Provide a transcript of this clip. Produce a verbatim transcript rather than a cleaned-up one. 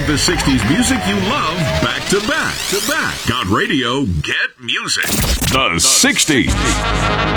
of the sixties music you love back to back to back. Got radio, get music. The sixties.